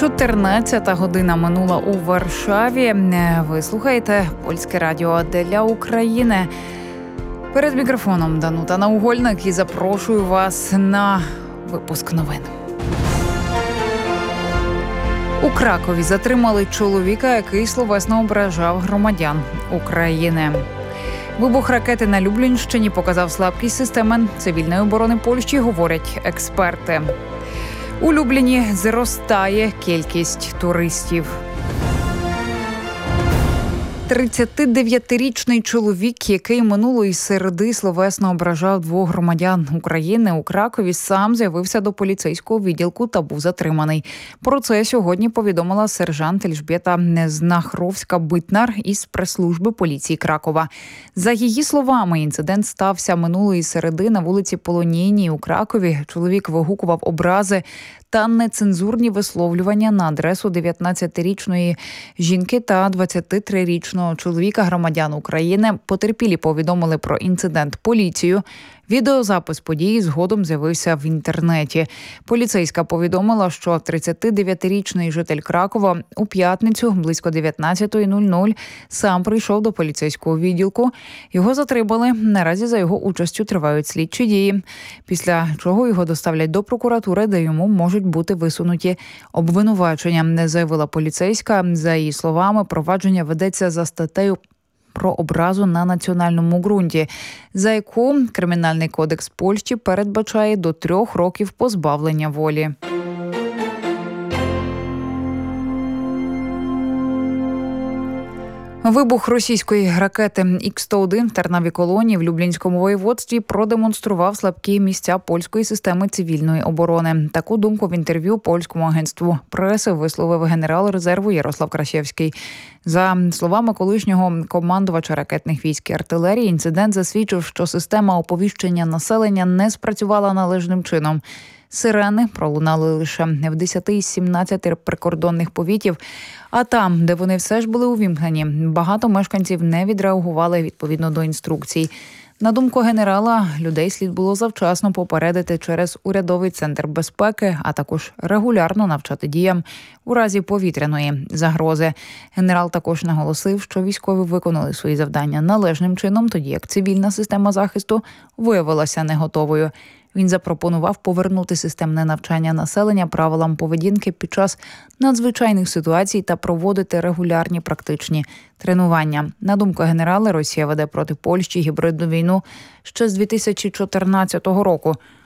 14 година минула у Варшаві. Ви слухаєте Польське радіо для України. Перед мікрофоном Данута Наугольник і запрошую вас на випуск новин. У Кракові затримали чоловіка, який словесно ображав громадян України. Вибух ракети на Люблінщині показав слабкість системи цивільної оборони Польщі, говорять експерти. У Любліні зростає кількість туристів. 39-річний чоловік, який минулої середи словесно ображав двох громадян України у Кракові, сам з'явився до поліцейського відділку та був затриманий. Про це сьогодні повідомила сержант Ельжбєта Знахровська-Битнар із прес-служби поліції Кракова. За її словами, інцидент стався минулої середи на вулиці Полонійній у Кракові. Чоловік вигукував образи та нецензурні висловлювання на адресу 19-річної жінки та 23-річного чоловіка громадян України. Потерпілі повідомили про інцидент поліцію. Відеозапис події згодом з'явився в інтернеті. Поліцейська повідомила, що 39-річний житель Кракова у п'ятницю близько 19:00 сам прийшов до поліцейського відділку. Його затримали. Наразі за його участю тривають слідчі дії. Після чого його доставлять до прокуратури, де йому можуть бути висунуті обвинувачення, не заявила поліцейська. За її словами, провадження ведеться за статтею про образу на національному ґрунті, за яку Кримінальний кодекс Польщі передбачає до 3 років позбавлення волі. Вибух російської ракети Х-101 в Тарнаві Колонії в Люблінському воєводстві продемонстрував слабкі місця польської системи цивільної оборони. Таку думку в інтерв'ю польському агентству преси висловив генерал резерву Ярослав Красєвський. За словами колишнього командувача ракетних військ і артилерії, інцидент засвідчив, що система оповіщення населення не спрацювала належним чином. Сирени пролунали лише в 10 із 17 прикордонних повітів, а там, де вони все ж були увімкнені, багато мешканців не відреагували відповідно до інструкцій. На думку генерала, людей слід було завчасно попередити через урядовий центр безпеки, а також регулярно навчати діям у разі повітряної загрози. Генерал також наголосив, що військові виконали свої завдання належним чином, тоді як цивільна система захисту виявилася не готовою. Він запропонував повернути системне навчання населення правилам поведінки під час надзвичайних ситуацій та проводити регулярні практичні тренування. На думку генерала, Росія веде проти Польщі гібридну війну ще з 2014 року.